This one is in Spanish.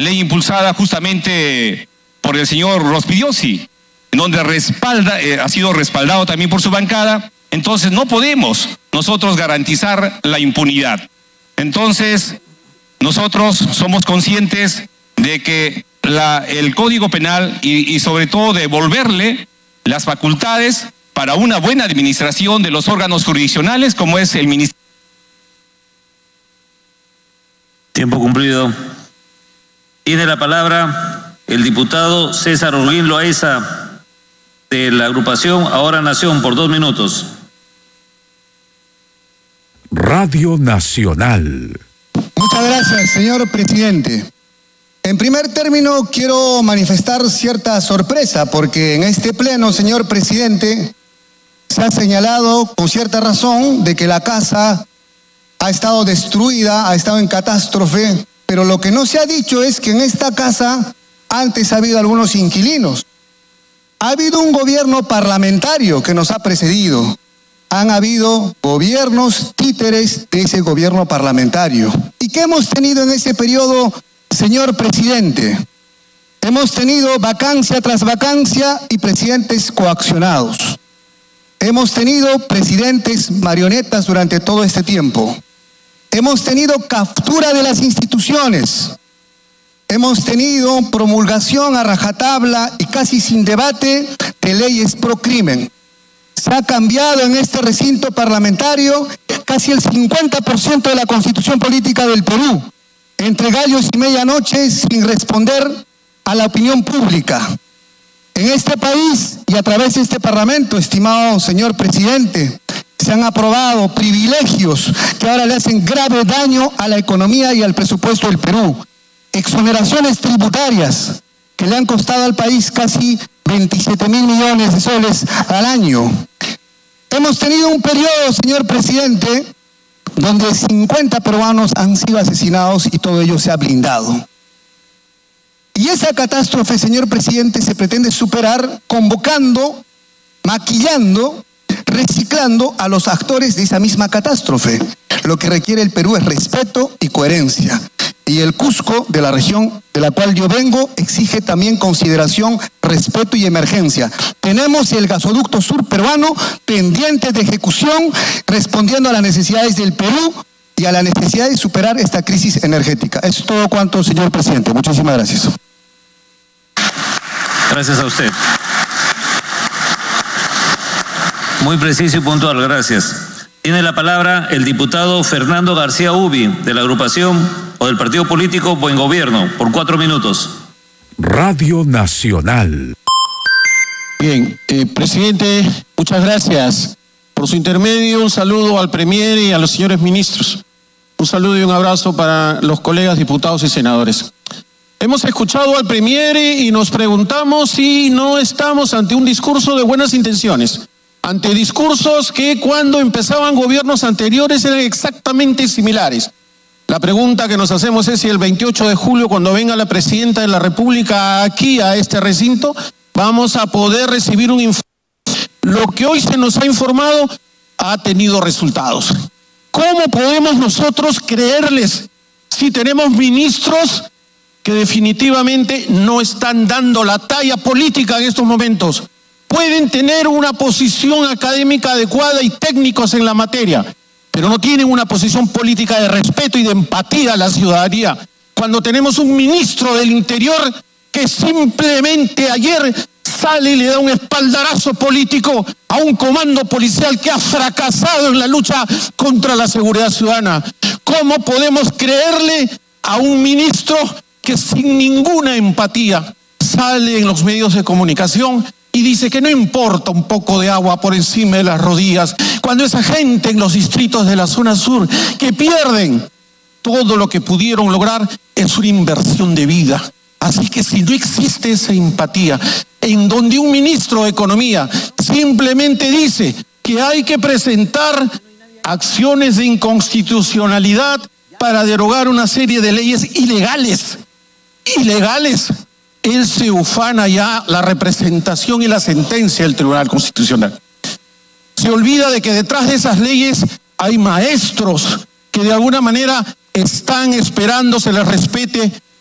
ley impulsada justamente por el señor Rospigliosi, en donde ha sido respaldado también por su bancada. Entonces no podemos nosotros garantizar la impunidad. Entonces nosotros somos conscientes de que el Código Penal y sobre todo devolverle las facultades para una buena administración de los órganos jurisdiccionales como es el Ministerio. Tiempo cumplido. Tiene la palabra el diputado César Holguín Loaiza de la agrupación Ahora Nación por 2 minutos. Radio Nacional. Muchas gracias, señor presidente. En primer término, quiero manifestar cierta sorpresa porque en este pleno, señor presidente, se ha señalado con cierta razón de que la casa ha estado destruida, ha estado en catástrofe, pero lo que no se ha dicho es que en esta casa antes ha habido algunos inquilinos. Ha habido un gobierno parlamentario que nos ha precedido. Han habido gobiernos títeres de ese gobierno parlamentario. ¿Y qué hemos tenido en ese periodo, señor presidente? Hemos tenido vacancia tras vacancia y presidentes coaccionados. Hemos tenido presidentes marionetas durante todo este tiempo. Hemos tenido captura de las instituciones. Hemos tenido promulgación a rajatabla y casi sin debate de leyes pro crimen. Se ha cambiado en este recinto parlamentario casi el 50% de la Constitución Política del Perú, entre gallos y medianoche, sin responder a la opinión pública. En este país y a través de este Parlamento, estimado señor presidente, se han aprobado privilegios que ahora le hacen grave daño a la economía y al presupuesto del Perú. Exoneraciones tributarias que le han costado al país casi 27.000 millones de soles al año. Hemos tenido un periodo, señor presidente, donde 50 peruanos han sido asesinados y todo ello se ha blindado. Y esa catástrofe, señor presidente, se pretende superar convocando, maquillando, reciclando a los actores de esa misma catástrofe. Lo que requiere el Perú es respeto y coherencia. Y el Cusco, de la región de la cual yo vengo, exige también consideración, respeto y emergencia. Tenemos el gasoducto sur peruano pendiente de ejecución, respondiendo a las necesidades del Perú y a la necesidad de superar esta crisis energética. Eso es todo cuanto, señor presidente. Muchísimas gracias. Gracias a usted. Muy preciso y puntual, gracias. Tiene la palabra el diputado Fernando García Ubi, de la agrupación o del partido político Buen Gobierno, por 4 minutos. Radio Nacional. Bien, presidente, muchas gracias. Por su intermedio, un saludo al premier y a los señores ministros. Un saludo y un abrazo para los colegas diputados y senadores. Hemos escuchado al premier y nos preguntamos si no estamos ante un discurso de buenas intenciones. Ante discursos que cuando empezaban gobiernos anteriores eran exactamente similares. La pregunta que nos hacemos es si el 28 de julio, cuando venga la presidenta de la República aquí a este recinto, vamos a poder recibir un informe. Lo que hoy se nos ha informado ha tenido resultados. ¿Cómo podemos nosotros creerles si tenemos ministros que definitivamente no están dando la talla política en estos momentos? Pueden tener una posición académica adecuada y técnicos en la materia, pero no tienen una posición política de respeto y de empatía a la ciudadanía. Cuando tenemos un ministro del Interior que simplemente ayer sale y le da un espaldarazo político a un comando policial que ha fracasado en la lucha contra la seguridad ciudadana. ¿Cómo podemos creerle a un ministro que sin ninguna empatía sale en los medios de comunicación y dice que no importa un poco de agua por encima de las rodillas, cuando esa gente en los distritos de la zona sur que pierden todo lo que pudieron lograr es una inversión de vida? Así que si no existe esa empatía, en donde un ministro de Economía simplemente dice que hay que presentar acciones de inconstitucionalidad para derogar una serie de leyes ilegales, él se ufana ya la representación y la sentencia del Tribunal Constitucional. Se olvida de que detrás de esas leyes hay maestros que de alguna manera están esperando se les respete